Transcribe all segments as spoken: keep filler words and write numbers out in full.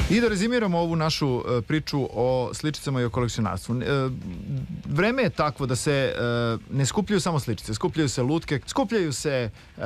I da rezimiramo ovu našu uh, priču o sličicama i o kolekcionarstvu. Uh, vreme je takvo da se uh, ne skupljaju samo sličice, skupljaju se lutke, skupljaju se uh,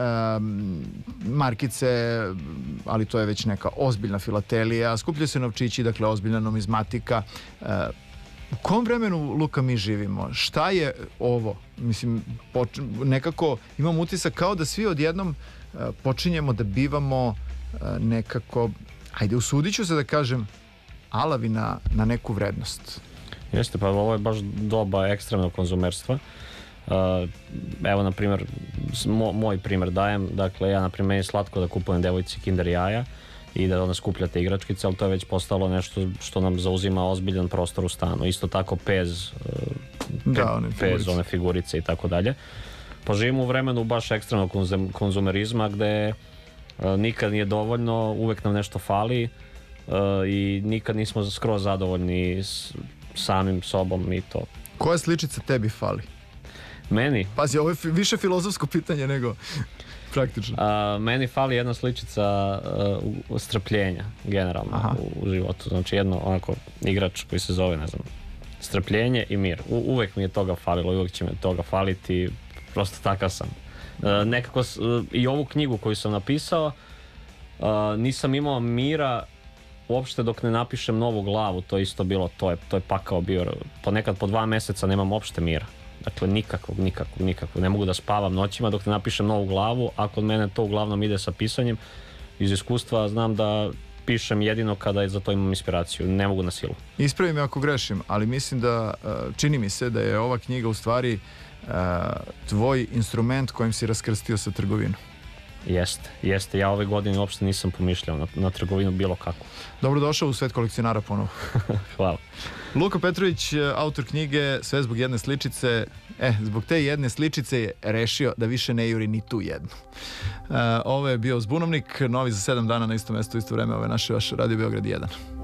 markice, ali to je već neka ozbiljna filatelija, skupljaju se novčići, dakle ozbiljna numizmatika. Uh, u kom vremenu, Luka, mi živimo? Šta je ovo? Mislim, poč- nekako imam utisak kao da svi odjednom uh, počinjemo da bivamo uh, nekako, ajde, usudit ću se da kažem, alavi na, na neku vrednost. Jeste, pa ovo je baš doba ekstremnog konzumerstva. Uh, evo, na primjer, mo, moj primjer dajem, dakle, ja, na primjer, meni je slatko da kupujem devojci Kinder jaja i da ona skuplja te igračkice, ali to je već postalo nešto što nam zauzima ozbiljan prostor u stanu. Isto tako pez, uh, da, one pez, one figurice i tako dalje. Pa živimo u vremenu baš ekstremnog konzum, konzumerizma gde uh, nikad nije dovoljno, uvek nam nešto fali uh, i nikad nismo skroz zadovoljni s samim sobom i to. Koja sličica tebi fali? Meni? Pazi, ovo je fi, više filozofsko pitanje nego praktično. A, meni fali jedna sličica uh, strpljenja, generalno, u, u životu. Znači jedno onako igrač koji se zove, ne znam, strpljenje i mir. U, uvek mi je toga falilo, uvek će mi toga faliti, prosto takav sam. Uh, nekako uh, i ovu knjigu koju sam napisao, uh, nisam imao mira uopšte dok ne napišem novu glavu. To je isto bilo, to je, to je pakao bio. Ponekad po dva meseca nemam uopšte mira. Dakle, nikakvog, nikakvog, nikakvog. Ne mogu da spavam noćima dok ne napišem novu glavu, a kod mene to uglavnom ide sa pisanjem. Iz iskustva znam da pišem jedino kada je za to imam inspiraciju. Ne mogu na silu. Ispravi me ako grešim, ali mislim da, čini mi se da je ova knjiga u stvari tvoj instrument kojim si raskrstio sa trgovinom. Jeste, jeste. Ja ove godine uopšte nisam pomišljao na, na trgovinu bilo kako. Dobrodošao u svet kolekcionara ponovo. Hvala. Luka Petrović, autor knjige Sve zbog jedne sličice. E, zbog te jedne sličice je rešio da više ne juri ni tu jednu. E, ovo je bio Zbunovnik, novi za sedam dana na isto mesto, isto vreme. Ovo je naš vaš Radio Beograd jedan.